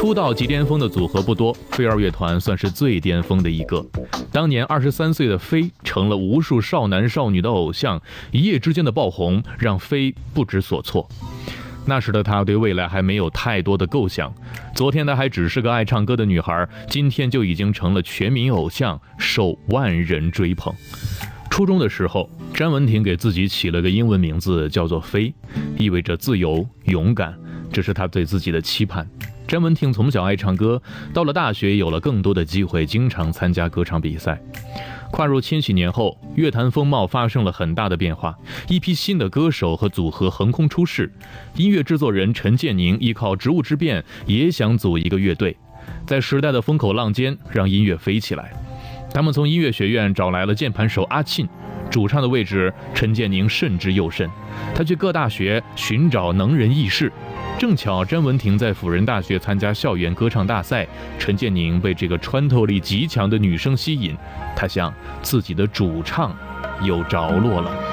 出道即巅峰的组合不多，飞儿乐团算是最巅峰的一个。当年23岁的飞成了无数少男少女的偶像，一夜之间的爆红让飞不知所措。那时的她对未来还没有太多的构想，昨天她还只是个爱唱歌的女孩，今天就已经成了全民偶像，受万人追捧。初中的时候，詹雯婷给自己起了个英文名字，叫做飞，意味着自由、勇敢，这是她对自己的期盼。詹雯婷从小爱唱歌，到了大学有了更多的机会，经常参加歌唱比赛。跨入千禧年后，乐坛风貌发生了很大的变化，一批新的歌手和组合横空出世。音乐制作人陈建宁依靠职务之便，也想组一个乐队，在时代的风口浪尖让音乐飞起来。他们从音乐学院找来了键盘手阿沁，主唱的位置陈建宁慎之又慎，他去各大学寻找能人异士。正巧詹雯婷在辅仁大学参加校园歌唱大赛，陈建宁被这个穿透力极强的女生吸引，他想自己的主唱有着落了。